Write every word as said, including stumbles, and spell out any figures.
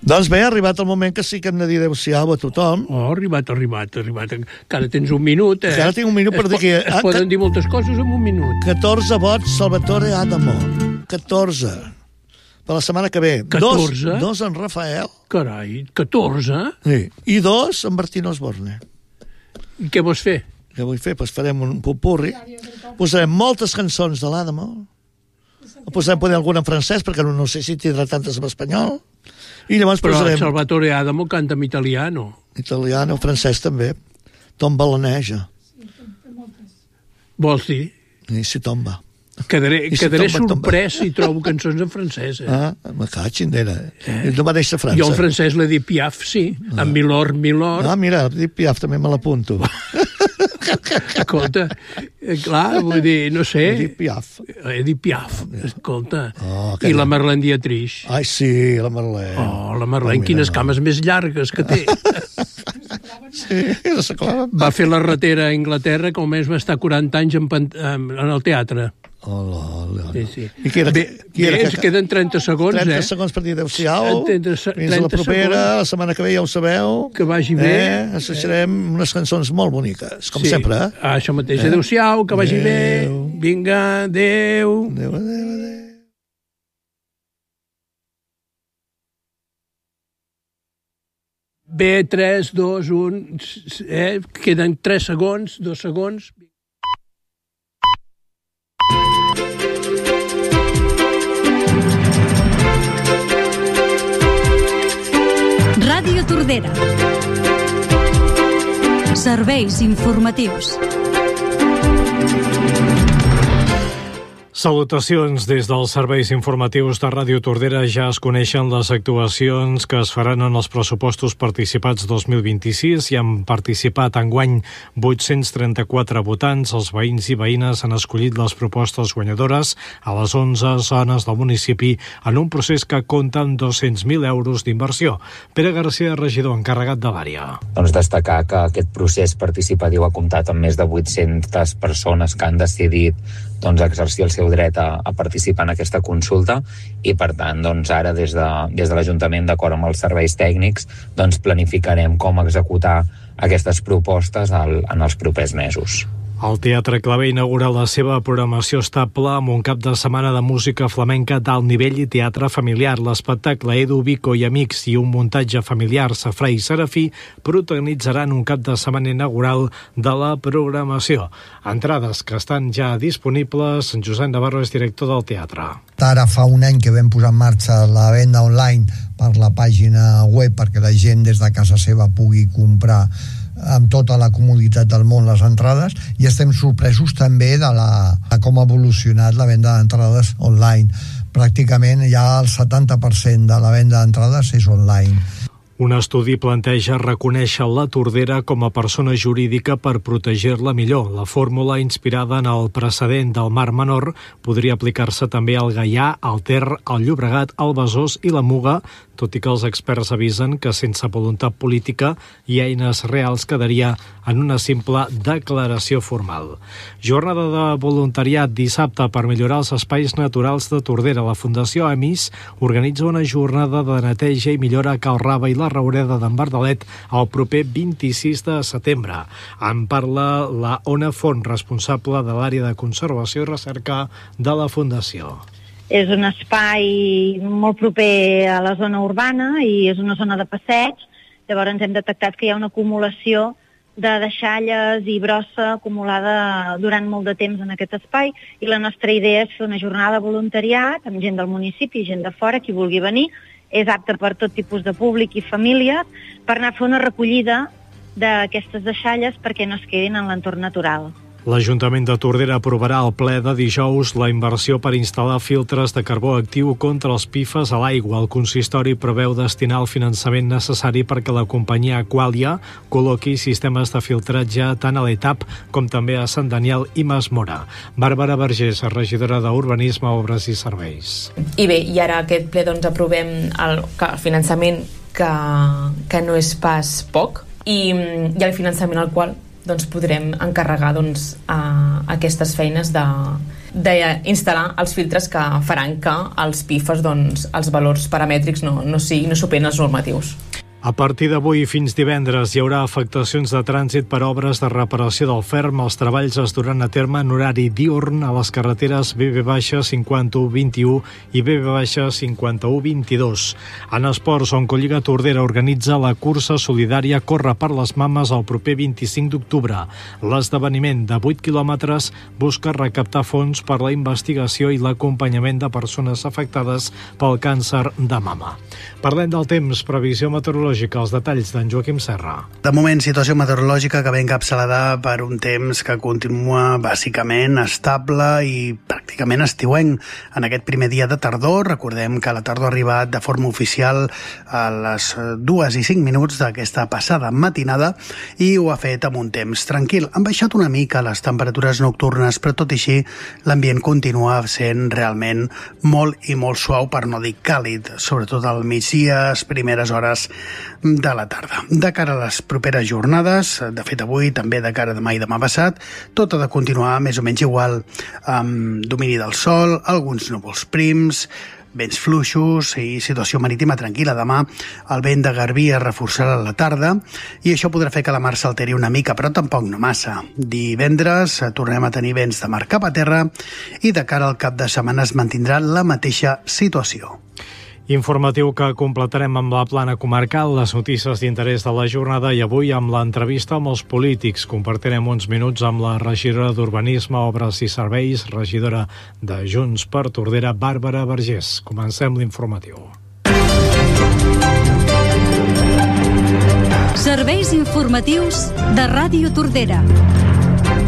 Doncs bé, ha arribat el moment que sí que hem de dir adéu-siau a tothom. Oh, arribat, arribat, arribat. Encara tens un minut, eh? Encara tinc un minut per dir que... Es poden dir moltes coses en un minut. catorze vots Salvatore Adamo. catorze. Per la setmana que ve. catorze? Dos, dos en Rafael. Carai, catorze? Sí. I dos en Martín Osborne. I què vols fer? Què vull fer? Doncs farem un popurri. Posarem moltes cançons de l'Adamo. Posarem poder alguna en francès, perquè no, no sé si tindrà tantes en espanyol. I llavors Però posarem... Salvatore Adamo canta en italiano. Italiano, francès també. Tomba-la-neja. Vols dir? I si tomba. Quedaré, I si quedaré tomba, sorprès si trobo cançons en francès. Eh? Ah, me cagin d'era. Eh? No va néixer a França. Jo en francès l'he dit Piaf, sí. Ah. En Milord, Milord. Ah, mira, dit Piaf també me l'apunto. Escolta, clar, vull dir, no sé. He dit Piaf. He dit Piaf, escolta. Oh, I la Marlene Dietrich. Ai, sí, la Marlene. Oh, la Marlene, oh, quines cames més llargues que té. Sí, no s'aclava. Va fer la ratera a Anglaterra, com més va estar quaranta anys en, en el teatre. Hola, hola. Sí, sí. I qui era, Bé, qui era bé, que... queden trenta segons, trenta eh? trenta segons per dir adéu-siau. trenta, Fins a la propera, segons. La setmana que ve ja ho sabeu. Que vagi bé. Eh? Associarem eh? unes cançons molt boniques, com sí. sempre. Eh? Ah, això mateix, eh? Adéu-siau, que vagi adeu. Bé. Vinga, adéu. Adéu, adéu, adéu. B, tres, dos, un... Eh? Queden tres segons, dos segons... Ràdio Tordera. Serveis informatius. Salutacions des dels serveis informatius de Ràdio Tordera. Ja es coneixen les actuacions que es faran en els pressupostos participats dos mil vint-i-sis i han participat enguany vuit-cents trenta-quatre votants. Els veïns i veïnes han escollit les propostes guanyadores a les onze zones del municipi en un procés que compta amb dos-cents mil euros d'inversió. Pere García, regidor encarregat de l'àrea. Doncs destacar que aquest procés participatiu ha comptat amb més de vuit-centes persones que han decidit doncs, exercir el seu dret a, a participar en aquesta consulta i, per tant, doncs, ara des de, des de l'Ajuntament, d'acord amb els serveis tècnics, doncs, planificarem com executar aquestes propostes al, en els propers mesos. El Teatre Clavé inaugura la seva programació estable amb un cap de setmana de música flamenca d'alt nivell i teatre familiar. L'espectacle Edu, Vico i Amics i un muntatge familiar, Safrà i Serafí, protagonitzaran un cap de setmana inaugural de la programació. Entrades que estan ja disponibles. En Josep Navarro és director del teatre. Ara fa un any que vam posar en marxa la venda online per la pàgina web perquè la gent des de casa seva pugui comprar amb tota la comoditat del món les entrades, i estem sorpresos també de, la, de com ha evolucionat la venda d'entrades online. Pràcticament ja el setanta per cent de la venda d'entrades és online. Un estudi planteja reconèixer la Tordera com a persona jurídica per protegir-la millor. La fórmula, inspirada en el precedent del Mar Menor, podria aplicar-se també al Gaià, al Ter, al Llobregat, al Besòs i la Muga, tot i que els experts avisen que sense voluntat política i eines reals quedaria en una simple declaració formal. Jornada de voluntariat dissabte per millorar els espais naturals de Tordera. La Fundació Amis organitza una jornada de neteja i millora a Cal Rava i la Raureda d'en Bardalet el proper vint-i-sis de setembre. En parla la Ona Font, responsable de l'àrea de conservació i recerca de la Fundació. És un espai molt proper a la zona urbana i és una zona de passeig. Llavors hem detectat que hi ha una acumulació de deixalles i brossa acumulada durant molt de temps en aquest espai, i la nostra idea és fer una jornada de voluntariat amb gent del municipi, gent de fora, qui vulgui venir. És apte per tot tipus de públic i famílies, per anar a fer una recollida d'aquestes deixalles perquè no es quedin en l'entorn natural. L'Ajuntament de Tordera aprovarà al ple de dijous la inversió per instal·lar filtres de carbó actiu contra els P F A S a l'aigua. El consistori preveu destinar el finançament necessari perquè la companyia Aqualia col·loqui sistemes de filtratge tant a l'Etap com també a Sant Daniel i Masmora. Bàrbara Vergés, regidora d'Urbanisme, Obres i Serveis. I bé, i ara aquest ple doncs aprovem el, el finançament que, que no és pas poc i, i el finançament al qual doncs podrem encarregar doncs, a aquestes feines de, d'instal·lar els filtres que faran que els P I F A S, doncs, els valors paramètrics no, no, siguin, no superen els normatius. A partir d'avui fins divendres hi haurà afectacions de trànsit per obres de reparació del ferm. Els treballs es duran a terme en horari diürn a les carreteres B B cinquanta-u vint-i-u i B B cinquanta-u vint-i-dos. En esports, Oncolliga Tordera organitza la cursa solidària Corre per les Mames el proper vint-i-cinc d'octubre. L'esdeveniment de vuit quilòmetres busca recaptar fons per la investigació i l'acompanyament de persones afectades pel càncer de mama. Parlem del temps, previsió meteorològica, els detalls d'en Joaquim Serra. De moment, situació meteorològica que ve encapçalada per un temps que continua bàsicament estable i pràcticament estiuenc. En aquest primer dia de tardor, recordem que la tardor ha arribat de forma oficial a les dues i cinc minuts d'aquesta passada matinada i ho ha fet amb un temps tranquil. Han baixat una mica les temperatures nocturnes, però tot i així l'ambient continua sent realment molt i molt suau, per no dir càlid, sobretot al migdia, les primeres hores de la tarda. De cara a les properes jornades, de fet avui, també de cara a demà i demà passat, tot ha de continuar més o menys igual, amb domini del sol, alguns núvols prims, vents fluixos i situació marítima tranquil·la. Demà el vent de Garbí es reforçarà a la tarda i això podrà fer que la mar s'alteri una mica, però tampoc no massa. Divendres tornem a tenir vents de mar cap a terra i de cara al cap de setmana es mantindrà la mateixa situació. Informatiu que completarem amb la plana comarcal, les notícies d'interès de la jornada i avui amb l'entrevista amb els polítics. Compartirem uns minuts amb la regidora d'Urbanisme, Obres i Serveis, regidora de Junts per Tordera, Bàrbara Vergés. Comencem l'informatiu. Serveis informatius de Ràdio Tordera.